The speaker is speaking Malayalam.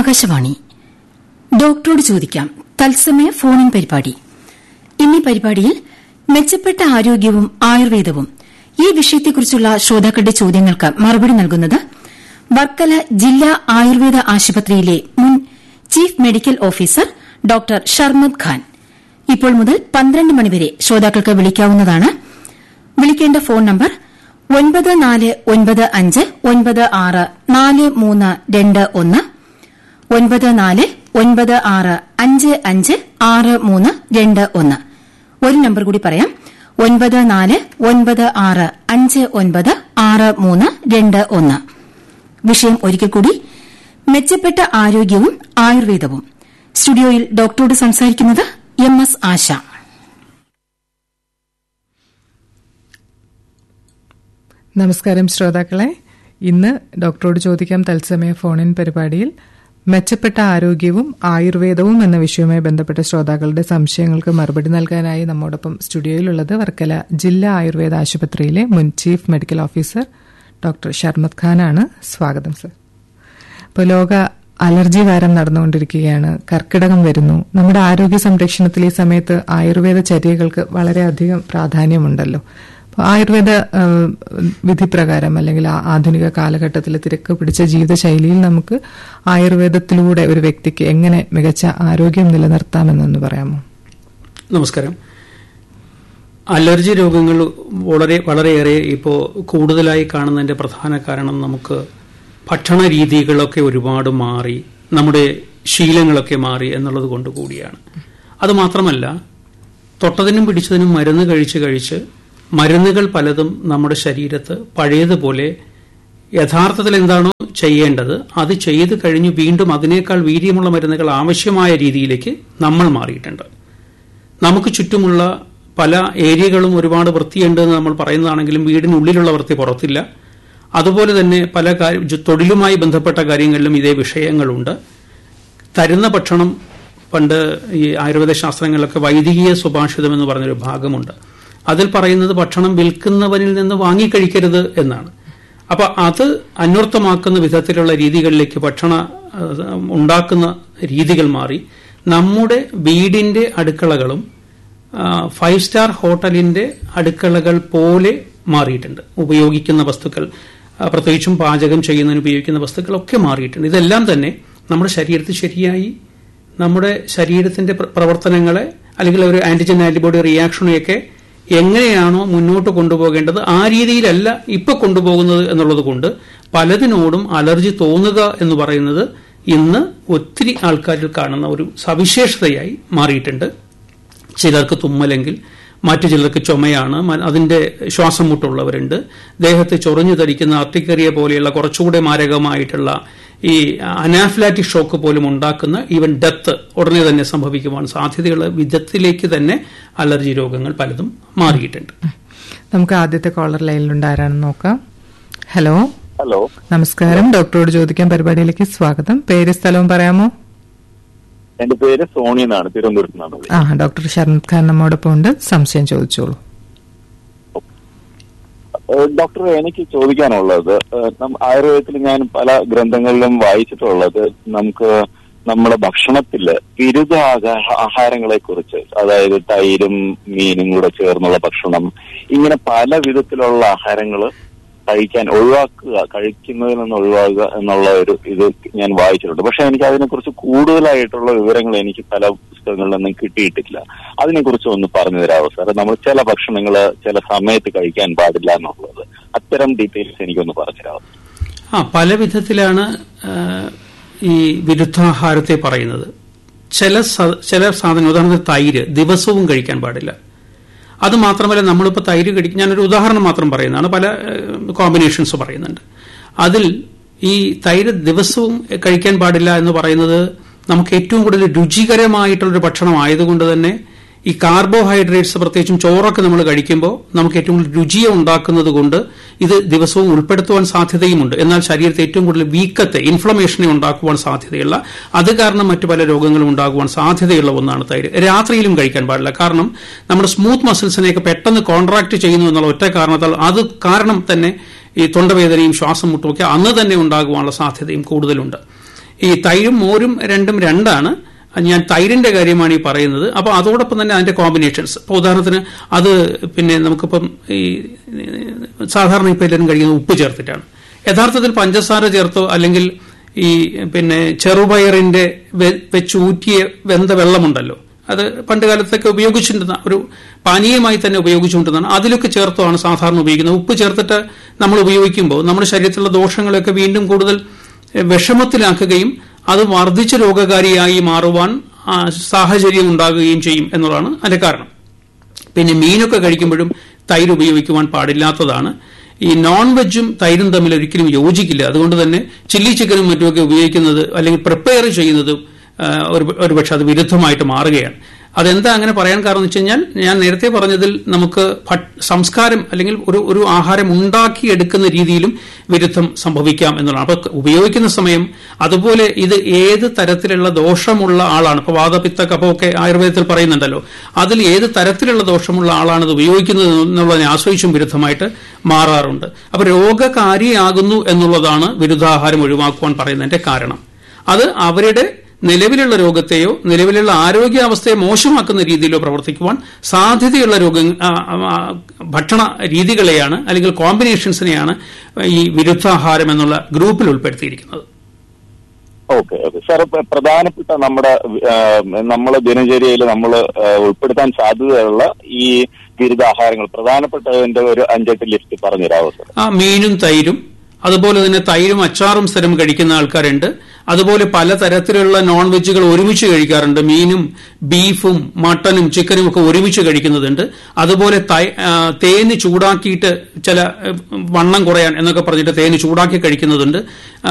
ആകാശവാണി. ഡോക്ടറോട് ചോദിക്കാം തത്സമയ ഫോണിൻ പരിപാടി. ഇന്നീ പരിപാടിയിൽ മെച്ചപ്പെട്ട ആരോഗ്യവും ആയുർവേദവും ഈ വിഷയത്തെക്കുറിച്ചുള്ള ശ്രോതാക്കളുടെ ചോദ്യങ്ങൾക്ക് മറുപടി നൽകുന്നത് വർക്കല ജില്ലാ ആയുർവേദ ആശുപത്രിയിലെ മുൻ chief medical officer doctor Sharmad Khan. ഇപ്പോൾ മുതൽ 12 മണിവരെ ശ്രോതാക്കൾക്ക് വിളിക്കാവുന്നതാണ്. വിളിക്കേണ്ട ഫോൺ നമ്പർ 9495964321 9496556321. ഒരു നമ്പർ കൂടി പറയാം, 9496596321. വിഷയം ഒരിക്കൽ കൂടി, മെച്ചപ്പെട്ട ആരോഗ്യവും ആയുർവേദവും. സ്റ്റുഡിയോയിൽ ഡോക്ടറോട് സംസാരിക്കുന്നത് MS ആശ. നമസ്കാരം ശ്രോതാക്കളെ. ഇന്ന് ഡോക്ടറോട് ചോദിക്കാം തത്സമയ ഫോണിൻ പരിപാടിയിൽ മെച്ചപ്പെട്ട ആരോഗ്യവും ആയുർവേദവും എന്ന വിഷയവുമായി ബന്ധപ്പെട്ട ശ്രോതാക്കളുടെ സംശയങ്ങൾക്ക് മറുപടി നൽകാനായി നമ്മോടൊപ്പം സ്റ്റുഡിയോയിലുള്ളത് വർക്കല ജില്ലാ ആയുർവേദ ആശുപത്രിയിലെ മുൻ chief medical officer doctor Sharmad ഖാനാണ്. സ്വാഗതം സർ. ഇപ്പോൾ ലോക അലർജി വാരം നടന്നുകൊണ്ടിരിക്കുകയാണ്. കർക്കിടകം വരുന്നു. നമ്മുടെ ആരോഗ്യ സംരക്ഷണത്തിൽ ഈ സമയത്ത് ആയുർവേദ ചര്യകൾക്ക് വളരെയധികം പ്രാധാന്യമുണ്ടല്ലോ. ആയുർവേദ വിധിപ്രകാരം അല്ലെങ്കിൽ ആധുനിക കാലഘട്ടത്തിലെ തിരക്ക് പിടിച്ച ജീവിതശൈലിയിൽ നമുക്ക് ആയുർവേദത്തിലൂടെ ഒരു വ്യക്തിക്ക് എങ്ങനെ മികച്ച ആരോഗ്യം നിലനിർത്താമെന്നൊന്ന് പറയാമോ? നമസ്കാരം. അലർജി രോഗങ്ങൾ വളരെയേറെ ഇപ്പോൾ കൂടുതലായി കാണുന്നതിന്റെ പ്രധാന കാരണം നമുക്ക് ഭക്ഷണ രീതികളൊക്കെ ഒരുപാട് മാറി, നമ്മുടെ ശീലങ്ങളൊക്കെ മാറി എന്നുള്ളത് കൊണ്ട് കൂടിയാണ്. അതുമാത്രമല്ല, തൊട്ടതിനും പിടിച്ചതിനും മരുന്ന് കഴിച്ച് മരുന്നുകൾ പലതും നമ്മുടെ ശരീരത്ത് പഴയതുപോലെ യഥാർത്ഥത്തിൽ എന്താണോ ചെയ്യേണ്ടത് അത് ചെയ്തു കഴിഞ്ഞ് വീണ്ടും അതിനേക്കാൾ വീര്യമുള്ള മരുന്നുകൾ ആവശ്യമായ രീതിയിലേക്ക് നമ്മൾ മാറിയിട്ടുണ്ട്. നമുക്ക് ചുറ്റുമുള്ള പല ഏരിയകളും ഒരുപാട് വൃത്തിയുണ്ട് എന്ന് നമ്മൾ പറയുന്നതാണെങ്കിലും വീടിനുള്ളിലുള്ള വൃത്തി പുറത്തില്ല. അതുപോലെ തന്നെ പല തൊഴിലുമായി ബന്ധപ്പെട്ട കാര്യങ്ങളിലും ഇതേ വിഷയങ്ങളുണ്ട്. തരുന്ന ഭക്ഷണം, പണ്ട് ഈ ആയുർവേദ ശാസ്ത്രങ്ങളിലൊക്കെ വൈദികീയ സുഭാഷിതം എന്ന് പറഞ്ഞൊരു ഭാഗമുണ്ട്. അതിൽ പറയുന്നത് ഭക്ഷണം വിൽക്കുന്നവനിൽ നിന്ന് വാങ്ങിക്കഴിക്കരുത് എന്നാണ്. അപ്പൊ അത് അന്വർത്ഥമാക്കുന്ന വിധത്തിലുള്ള രീതികളിലേക്ക് ഭക്ഷണ ഉണ്ടാക്കുന്ന രീതികൾ മാറി നമ്മുടെ വീടിന്റെ അടുക്കളകളും 5 സ്റ്റാർ ഹോട്ടലിന്റെ അടുക്കളകൾ പോലെ മാറിയിട്ടുണ്ട്. ഉപയോഗിക്കുന്ന വസ്തുക്കൾ, പ്രത്യേകിച്ചും പാചകം ചെയ്യുന്നതിന് ഉപയോഗിക്കുന്ന വസ്തുക്കളൊക്കെ മാറിയിട്ടുണ്ട്. ഇതെല്ലാം തന്നെ നമ്മുടെ ശരീരത്തിൽ ശരിയായി നമ്മുടെ ശരീരത്തിന്റെ പ്രവർത്തനങ്ങളെ അല്ലെങ്കിൽ ഒരു ആന്റിജൻ ആന്റിബോഡി റിയാക്ഷനെയൊക്കെ എങ്ങനെയാണോ മുന്നോട്ട് കൊണ്ടുപോകേണ്ടത് ആ രീതിയിലല്ല ഇപ്പൊ കൊണ്ടുപോകുന്നത് എന്നുള്ളത് കൊണ്ട് പലതിനോടും അലർജി തോന്നുക എന്ന് പറയുന്നത് ഇന്ന് ഒത്തിരി ആൾക്കാരിൽ കാണുന്ന ഒരു സവിശേഷതയായി മാറിയിട്ടുണ്ട്. ചിലർക്ക് തുമ്മലെങ്കിൽ മറ്റു ചിലർക്ക് ചുമയാണ്, അതിന്റെ ശ്വാസം മുട്ടുള്ളവരുണ്ട്. ദേഹത്ത് ചൊറിഞ്ഞു തടിക്കുന്ന അർട്ടിക്കേറിയ പോലെയുള്ള കുറച്ചുകൂടെ മാരകമായിട്ടുള്ള ഈ അനാഫ്ലാറ്റിക് ഷോക്ക് പോലും ഉണ്ടാക്കുന്ന ഈവൻ ഡെത്ത് ഉടനെ തന്നെ സംഭവിക്കുവാൻ സാധ്യതയുള്ള വിധത്തിലേക്ക് തന്നെ അലർജി രോഗങ്ങൾ പലതും മാറിയിട്ടുണ്ട്. നമുക്ക് ആദ്യത്തെ കോളർ ലൈനിലുണ്ട്. ആരാണെന്ന് നോക്കാം. ഹലോ. ഹലോ, നമസ്കാരം. ഡോക്ടറോട് ചോദിക്കാൻ പരിപാടിയിലേക്ക് സ്വാഗതം. പേര് സ്ഥലവും പറയാമോ? എന്റെ പേര് സോണി എന്നാണ്, തിരുവനന്തപുരത്ത് നിന്നാണ്. ഡോക്ടർ ഷർമദ് ഖാൻ നമ്മോടൊപ്പം ഉണ്ട്. സംശയം ചോദിച്ചോളൂ. ഡോക്ടർ, എനിക്ക് ചോദിക്കാനുള്ളത്, ആയുർവേദത്തിൽ ഞാൻ പല ഗ്രന്ഥങ്ങളിലും വായിച്ചിട്ടുള്ളത് നമുക്ക് നമ്മുടെ ഭക്ഷണത്തില് ബിരുദ ആഹാരങ്ങളെ കുറിച്ച്, അതായത് തൈരും മീനും കൂടെ ചേർന്നുള്ള ഭക്ഷണം, ഇങ്ങനെ പല വിധത്തിലുള്ള ആഹാരങ്ങൾ കഴിക്കുന്നതിൽ നിന്ന് ഒഴിവാക്കുക എന്നുള്ള ഒരു ഇത് ഞാൻ വായിച്ചിട്ടുണ്ട്. പക്ഷെ എനിക്ക് അതിനെക്കുറിച്ച് കൂടുതലായിട്ടുള്ള വിവരങ്ങൾ എനിക്ക് പല പുസ്തകങ്ങളിൽ നിന്നും കിട്ടിയിട്ടില്ല. അതിനെക്കുറിച്ച് ഒന്ന് പറഞ്ഞു തരാമോ സാർ? നമ്മൾ ചില ഭക്ഷണങ്ങൾ ചില സമയത്ത് കഴിക്കാൻ പാടില്ല എന്നുള്ളത്, അത്തരം ഡീറ്റെയിൽസ് എനിക്കൊന്ന് പറഞ്ഞു തരാമോ? പല വിധത്തിലാണ് ഈ വിരുദ്ധാഹാരത്തെ പറയുന്നത്. ചില സാധനങ്ങൾ, ഉദാഹരണത്തിന് തൈര് ദിവസവും കഴിക്കാൻ പാടില്ല. അത് മാത്രമല്ല, നമ്മളിപ്പോൾ തൈര് കഴിക്കും, ഞാനൊരു ഉദാഹരണം മാത്രം പറയുന്നതാണ്, പല കോമ്പിനേഷൻസ് പറയുന്നുണ്ട്. അതിൽ ഈ തൈര് ദിവസവും കഴിക്കാൻ പാടില്ല എന്ന് പറയുന്നത് നമുക്ക് ഏറ്റവും കൂടുതൽ രുചികരമായിട്ടുള്ളൊരു ഭക്ഷണം ആയതുകൊണ്ട് തന്നെ ഈ കാർബോഹൈഡ്രേറ്റ്സ്, പ്രത്യേകിച്ചും ചോറൊക്കെ നമ്മൾ കഴിക്കുമ്പോൾ നമുക്ക് ഏറ്റവും കൂടുതൽ രുചിയെ ഉണ്ടാക്കുന്നത് കൊണ്ട് ഇത് ദിവസവും ഉൾപ്പെടുത്തുവാൻ സാധ്യതയുമുണ്ട്. എന്നാൽ ശരീരത്തെ ഏറ്റവും കൂടുതൽ വീക്കത്തെ, ഇൻഫ്ലമേഷനെ ഉണ്ടാക്കുവാൻ സാധ്യതയുള്ള, അത് കാരണം മറ്റു പല രോഗങ്ങളും ഉണ്ടാകുവാൻ സാധ്യതയുള്ള ഒന്നാണ് തൈര്. രാത്രിയിലും കഴിക്കാൻ പാടില്ല. കാരണം നമ്മുടെ സ്മൂത്ത് മസിൽസിനെയൊക്കെ പെട്ടെന്ന് കോൺട്രാക്ട് ചെയ്യുന്നു എന്നുള്ള ഒറ്റ കാരണത്താൽ അത് കാരണം തന്നെ ഈ തൊണ്ടവേദനയും ശ്വാസം മുട്ടുമൊക്കെ അന്ന് തന്നെ ഉണ്ടാകുവാനുള്ള സാധ്യതയും കൂടുതലുണ്ട്. ഈ തൈരും മോരും രണ്ടാണ്. ഞാൻ തൈരിന്റെ കാര്യമാണ് ഈ പറയുന്നത്. അപ്പോൾ അതോടൊപ്പം തന്നെ അതിന്റെ കോമ്പിനേഷൻസ്. ഇപ്പോൾ ഉദാഹരണത്തിന് അത് പിന്നെ നമുക്കിപ്പം ഈ സാധാരണ ഇപ്പം എല്ലാവരും കഴിക്കുന്നത് ഉപ്പ് ചേർത്തിട്ടാണ്. യഥാർത്ഥത്തിൽ പഞ്ചസാര ചേർത്തോ അല്ലെങ്കിൽ ഈ പിന്നെ ചെറുപയറിന്റെ വെച്ചൂറ്റിയ വെന്ത വെള്ളമുണ്ടല്ലോ, അത് പണ്ട് കാലത്തൊക്കെ ഉപയോഗിച്ചിരുന്ന ഒരു പാനീയമായി തന്നെ ഉപയോഗിച്ചുകൊണ്ടിരുന്നതാണ്. അതിലൊക്കെ ചേർത്തോ സാധാരണ ഉപയോഗിക്കുന്നത്. ഉപ്പ് ചേർത്തിട്ട് നമ്മൾ ഉപയോഗിക്കുമ്പോൾ നമ്മുടെ ശരീരത്തിലുള്ള ദോഷങ്ങളൊക്കെ വീണ്ടും കൂടുതൽ വിഷമത്തിലാക്കുകയും അത് വർദ്ധിച്ച രോഗകാരിയായി മാറുവാൻ സാഹചര്യം ഉണ്ടാകുകയും ചെയ്യും എന്നുള്ളതാണ് അതിന്റെ കാരണം. പിന്നെ മീനൊക്കെ കഴിക്കുമ്പോഴും തൈര് ഉപയോഗിക്കുവാൻ പാടില്ലാത്തതാണ്. ഈ നോൺ വെജും തൈരും തമ്മിൽ ഒരിക്കലും യോജിക്കില്ല. അതുകൊണ്ട് തന്നെ ചില്ലി ചിക്കനും മറ്റുമൊക്കെ ഉപയോഗിക്കുന്നത് അല്ലെങ്കിൽ പ്രിപ്പയർ ചെയ്യുന്നതും ഒരുപക്ഷെ അത് വിരുദ്ധമായിട്ട് മാറുകയാണ്. അതെന്താ അങ്ങനെ പറയാൻ കാരണം എന്ന് വെച്ച് കഴിഞ്ഞാൽ, ഞാൻ നേരത്തെ പറഞ്ഞതിൽ നമുക്ക് സംസ്കാരം അല്ലെങ്കിൽ ഒരു ആഹാരം ഉണ്ടാക്കിയെടുക്കുന്ന രീതിയിലും വിരുദ്ധം സംഭവിക്കാം എന്നുള്ളതാണ്. അപ്പൊ ഉപയോഗിക്കുന്ന സമയം അതുപോലെ ഇത് ഏത് തരത്തിലുള്ള ദോഷമുള്ള ആളാണ്, ഇപ്പൊ വാതപിത്ത കഫമൊക്കെ ആയുർവേദത്തിൽ പറയുന്നുണ്ടല്ലോ, അതിൽ ഏത് തരത്തിലുള്ള ദോഷമുള്ള ആളാണ് ഇത് ഉപയോഗിക്കുന്നത് എന്നുള്ളതിനെ ആശ്രയിച്ചും വിരുദ്ധമായിട്ട് മാറാറുണ്ട്. അപ്പൊ രോഗകാരിയാകുന്നു എന്നുള്ളതാണ് വിരുദ്ധാഹാരം ഒഴിവാക്കുവാൻ പറയുന്നതിന്റെ കാരണം. അത് അവരുടെ നിലവിലുള്ള രോഗത്തെയോ നിലവിലുള്ള ആരോഗ്യാവസ്ഥയെ മോശമാക്കുന്ന രീതിയിലോ പ്രവർത്തിക്കുവാൻ സാധ്യതയുള്ള ഭക്ഷണ രീതികളെയാണ് അല്ലെങ്കിൽ കോമ്പിനേഷൻസിനെയാണ് ഈ വിരുദ്ധാഹാരം എന്നുള്ള ഗ്രൂപ്പിൽ ഉൾപ്പെടുത്തിയിരിക്കുന്നത്. ഓക്കെ സാർ, പ്രധാനപ്പെട്ട നമ്മുടെ ദിനചര്യയിൽ നമ്മൾ ഉൾപ്പെടുത്താൻ സാധ്യതയുള്ള ഈ വിരുദ്ധാഹാരങ്ങൾ പ്രധാനപ്പെട്ടതിന്റെ ഒരു 5-8 ലിസ്റ്റ് പറഞ്ഞുതരാമോ സാർ? മീനും തൈരും, അതുപോലെ തന്നെ തൈരും അച്ചാറും സ്ഥിരം കഴിക്കുന്ന ആൾക്കാരുണ്ട്. അതുപോലെ പലതരത്തിലുള്ള നോൺ വെജുകൾ ഒരുമിച്ച് കഴിക്കാറുണ്ട്. മീനും ബീഫും മട്ടനും ചിക്കനും ഒക്കെ ഒരുമിച്ച് കഴിക്കുന്നതുണ്ട്. അതുപോലെ തേന് ചൂടാക്കിയിട്ട് ചില വണ്ണം കുറയാൻ എന്നൊക്കെ പറഞ്ഞിട്ട് തേന് ചൂടാക്കി കഴിക്കുന്നതുണ്ട്.